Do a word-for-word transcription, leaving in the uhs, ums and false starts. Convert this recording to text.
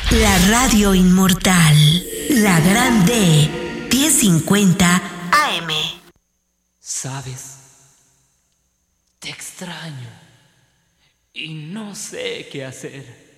La radio inmortal. La Gran D. diez cincuenta A M. ¿Sabes? Te extraño y no sé qué hacer.